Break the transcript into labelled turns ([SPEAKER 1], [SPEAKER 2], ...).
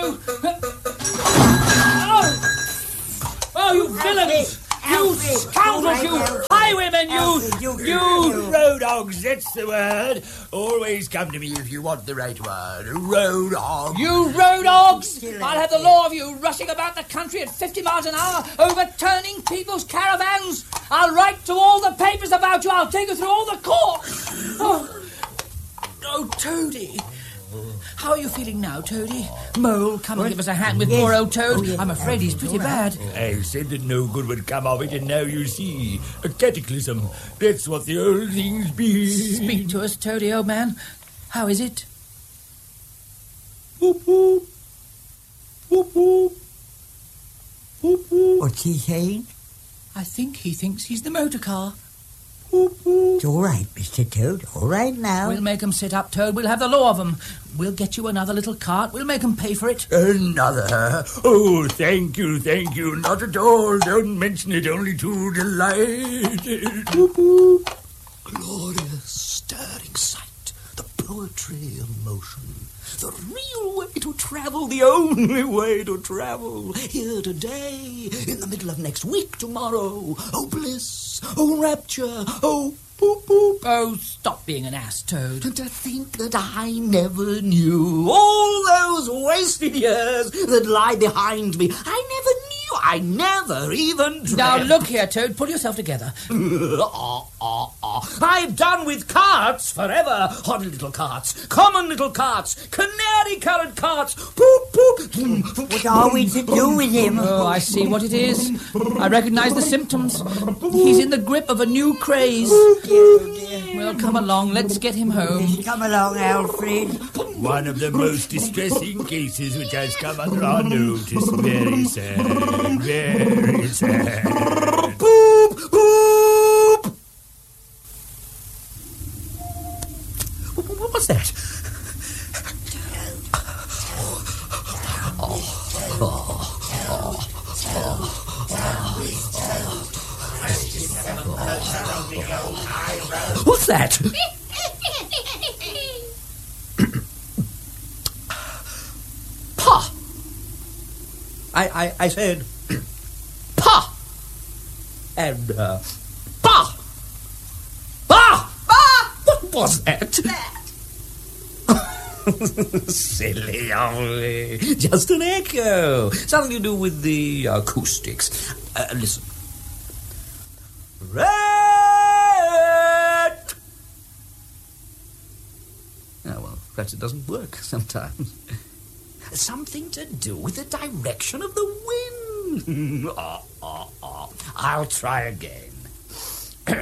[SPEAKER 1] you! Oh, you villains! You scoundrels, you highwaymen, you
[SPEAKER 2] road hogs, that's the word. Always come to me if you want the right word. Road hog.
[SPEAKER 1] You road hogs! I'll have the law of you rushing about the country at 50 miles an hour, overturning people's caravans. I'll write to all the papers about you. I'll take you through all the courts. Oh, Toady. How are you feeling now, Toady? Mole, come and give us a hand with poor old Toad. I'm afraid he's pretty bad.
[SPEAKER 2] I said that no good would come of it, and now you see. A cataclysm. That's what the old things be.
[SPEAKER 1] Speak to us, Toady, old man. How is it?
[SPEAKER 2] Whoop, whoop. Whoop, whoop. Whoop, whoop.
[SPEAKER 3] What's he saying?
[SPEAKER 1] I think he thinks he's the motor car.
[SPEAKER 3] It's all right, Mr. Toad. All right now.
[SPEAKER 1] We'll make 'em sit up, Toad. We'll have the law of 'em. We'll get you another little cart. We'll make 'em pay for it.
[SPEAKER 2] Another? Oh, thank you. Not at all. Don't mention it, only too delighted.
[SPEAKER 4] Glorious, stirring sight. The poetry of motion. The real way to travel, the only way to travel. Here today, in the middle of next week tomorrow. Oh, bliss, oh, rapture, oh, boop, boop.
[SPEAKER 1] Oh, stop being an ass, Toad.
[SPEAKER 4] And to think that I never knew all those wasted years that lie behind me. I never even dreamt.
[SPEAKER 1] Now, look here, Toad. Pull yourself together.
[SPEAKER 4] I've done with carts forever. Odd little carts, common little carts, canary-coloured carts. Poop, poop.
[SPEAKER 3] What are we to do with him?
[SPEAKER 1] Oh, I see what it is. I recognise the symptoms. He's in the grip of a new craze. Well, come along. Let's get him home.
[SPEAKER 3] Come along, Alfred.
[SPEAKER 2] One of the most distressing cases which has come under our notice. Very sad. Very sad.
[SPEAKER 4] Poop, poop. What's that? What's that? Pa! I said pa! And pa! Pa! Pa! What was that? Silly Ollie. Just an echo. Something to do with the acoustics. Listen. Rat! Oh, well, perhaps it doesn't work sometimes. Something to do with the direction of the wind. I'll try again.